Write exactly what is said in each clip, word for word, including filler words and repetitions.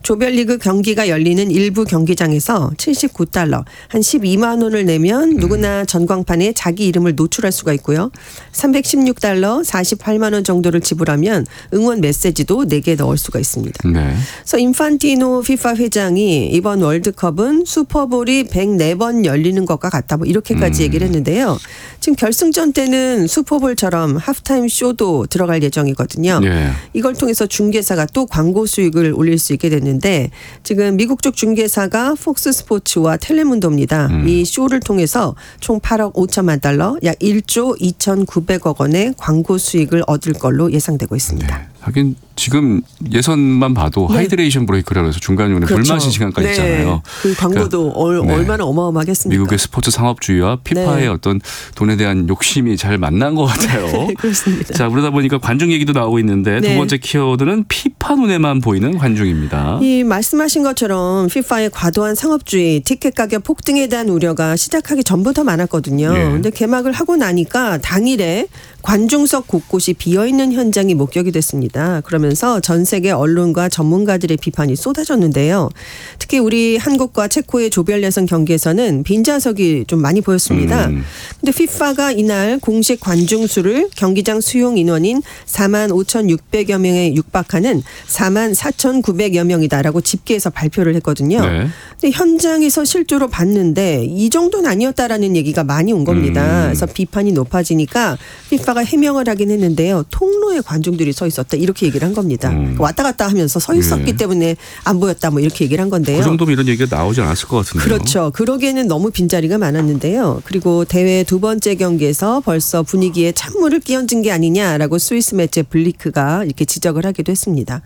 조별리그 경기가 열리는 일부 경기장에서 칠십구 달러 한 십이만 원을 내면 누구나 전광판에 자기 이름을 노출할 수가 있고요. 삼백십육 달러 사십팔만 원 정도를 지불하면 응원 메시지도 네 개 넣을 수가 있습니다. 네. 그래서 인판티노 피파 회장이 이번 월드컵은 슈퍼볼이 백사 번 열리는 것과 같다 뭐 이렇게까지 음. 얘기를 했는데요. 지금 결승전 때는 슈퍼볼처럼 하프타임 쇼도 들어갈 예정이거든요. 네. 이걸 통해서 중개사가 또 광고 수익을 올릴 수 있게 됐는데 지금 미국 쪽 중개사가 폭스 스포츠와 텔레문도입니다. 음. 이 쇼를 통해서 총 팔억 오천만 달러 약 일조 이천구백억 원의 광고 수익을 얻을 걸로 예상되고 있습니다. 네. 하긴 지금 예선만 봐도 네. 하이드레이션 브레이크라고 해서 중간중간에 그렇죠. 물 마신 시간까지 네. 있잖아요. 그 광고도 그러니까, 얼, 네. 얼마나 어마어마하겠습니까? 미국의 스포츠 상업주의와 피파의 네. 어떤 돈에 대한 욕심이 잘 만난 것 같아요. 그렇습니다. 자, 그러다 보니까 관중 얘기도 나오고 있는데 네. 두 번째 키워드는 피파 눈에만 보이는 관중입니다. 이 말씀하신 것처럼 피파의 과도한 상업주의, 티켓 가격 폭등에 대한 우려가 시작하기 전부터 많았거든요. 그런데 예. 개막을 하고 나니까 당일에 관중석 곳곳이 비어있는 현장이 목격이 됐습니다. 그러면서 전 세계 언론과 전문가들의 비판이 쏟아졌는데요. 특히 우리 한국과 체코의 조별 예선 경기에서는 빈좌석이 좀 많이 보였습니다. 음. 근데 피파가 이날 공식 관중 수를 경기장 수용 인원인 사만 오천육백여 명에 육박하는 사만 사천구백여 명이다라고 집계해서 발표를 했거든요. 네. 근데 현장에서 실제로 봤는데 이 정도는 아니었다라는 얘기가 많이 온 겁니다. 음. 그래서 비판이 높아지니까 피파가 해명을 하긴 했는데요. 통로에 관중들이 서 있었다 이렇게 얘기를 한 겁니다. 음. 왔다 갔다 하면서 서 있었기 네. 때문에 안 보였다 뭐 이렇게 얘기를 한 건데요. 그 정도면 이런 얘기가 나오지 않았을 것 같은데요. 그렇죠. 그러기에는 너무 빈자리가 많았는데요. 그리고 대회 두 번째 경기에서 벌써 분위기에 찬물을 끼얹은 게 아니냐라고 스위스 매체 블리크가 이렇게 지적을 하기도 했습니다.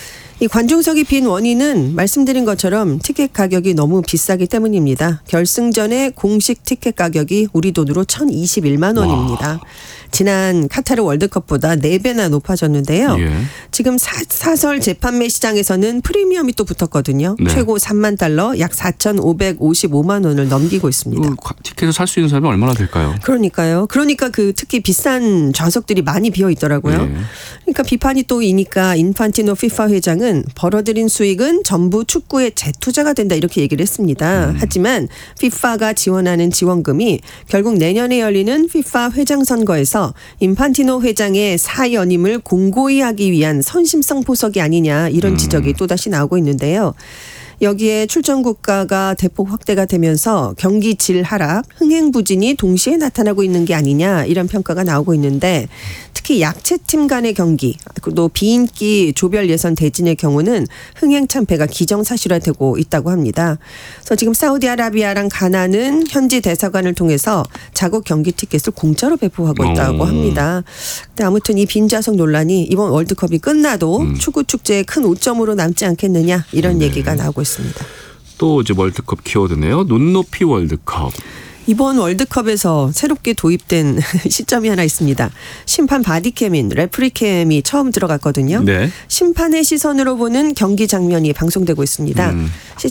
이 관중석이 빈 원인은 말씀드린 것처럼 티켓 가격이 너무 비싸기 때문입니다. 결승전의 공식 티켓 가격이 우리 돈으로 천이십일만 원입니다. 와. 지난 카타르 월드컵보다 네 배나 높아졌는데요. 예. 지금 사, 사설 재판매 시장에서는 프리미엄이 또 붙었거든요. 네. 최고 삼만 달러 약 사천오백오십오만 원을 넘기고 있습니다. 그 티켓을 살 수 있는 사람이 얼마나 될까요? 그러니까요. 그러니까 그 특히 비싼 좌석들이 많이 비어 있더라고요. 네. 그러니까 비판이 또 이니까 인판티노 피파 회장은 벌어들인 수익은 전부 축구에 재투자가 된다 이렇게 얘기를 했습니다. 음. 하지만 피파가 지원하는 지원금이 결국 내년에 열리는 피파 회장 선거에서 인판티노 회장의 사연임을 공고히 하기 위한 선심성 포석이 아니냐 이런 지적이 음. 또다시 나오고 있는데요. 여기에 출전 국가가 대폭 확대가 되면서 경기 질 하락, 흥행 부진이 동시에 나타나고 있는 게 아니냐 이런 평가가 나오고 있는데 특히 약체팀 간의 경기, 또 비인기 조별 예선 대진의 경우는 흥행 참패가 기정사실화되고 있다고 합니다. 그래서 지금 사우디아라비아랑 가나는 현지 대사관을 통해서 자국 경기 티켓을 공짜로 배포하고 있다고 오. 합니다. 근데 아무튼 이 빈좌석 논란이 이번 월드컵이 끝나도 음. 축구 축제의 큰 오점으로 남지 않겠느냐 이런 네. 얘기가 나오고 있습니다. 또 이제 월드컵 키워드네요. 눈높이 월드컵. 이번 월드컵에서 새롭게 도입된 시점이 하나 있습니다. 심판 바디캠인 레프리캠이 처음 들어갔거든요. 네. 심판의 시선으로 보는 경기 장면이 방송되고 있습니다. 음.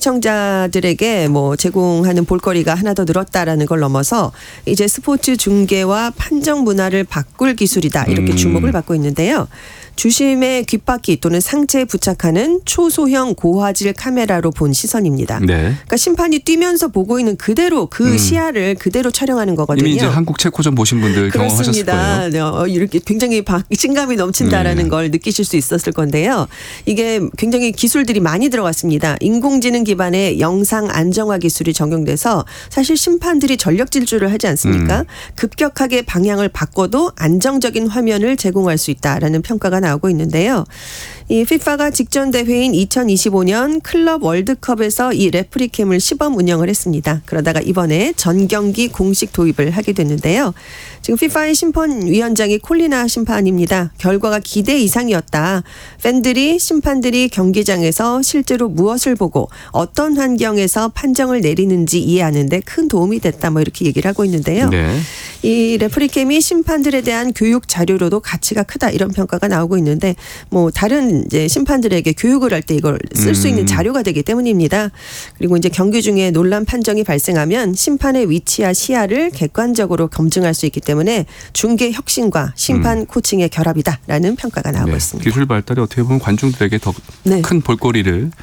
시청자들에게 뭐 제공하는 볼거리가 하나 더 늘었다라는 걸 넘어서 이제 스포츠 중계와 판정 문화를 바꿀 기술이다 이렇게 음. 주목을 받고 있는데요. 주심의 귓바퀴 또는 상체에 부착하는 초소형 고화질 카메라로 본 시선입니다. 네. 그러니까 심판이 뛰면서 보고 있는 그대로 그 음. 시야를 그대로 촬영하는 거거든요. 이미 이제 한국 체코전 보신 분들 경험하셨을 그렇습니다. 거예요. 네, 어, 이렇게 굉장히 신감이 넘친다라는 네. 걸 느끼실 수 있었을 건데요. 이게 굉장히 기술들이 많이 들어갔습니다. 인공지능 기반의 영상 안정화 기술이 적용돼서 사실 심판들이 전력 질주를 하지 않습니까? 음. 급격하게 방향을 바꿔도 안정적인 화면을 제공할 수 있다라는 평가가 나오고 있는데요. 이 피파가 직전 대회인 이천이십오 년 클럽 월드컵에서 이 레프리캠을 시범 운영을 했습니다. 그러다가 이번에 전 경기 공식 도입을 하게 됐는데요. 지금 피파의 심판위원장이 콜리나 심판입니다. 결과가 기대 이상이었다. 팬들이 심판들이 경기장에서 실제로 무엇을 보고 어떤 환경에서 판정을 내리는지 이해하는 데 큰 도움이 됐다. 뭐 이렇게 얘기를 하고 있는데요. 네. 이 레프리캠이 심판들에 대한 교육 자료로도 가치가 크다 이런 평가가 나오고 있는데 뭐 다른 이제 심판들에게 교육을 할 때 이걸 쓸 수 있는 음. 자료가 되기 때문입니다. 그리고 이제 경기 중에 논란 판정이 발생하면 심판의 위치와 시야를 객관적으로 검증할 수 있기 때문에 중계 혁신과 심판 음. 코칭의 결합이다라는 평가가 나오고 네. 있습니다. 기술 발달이 어떻게 보면 관중들에게 더 큰 네. 볼거리를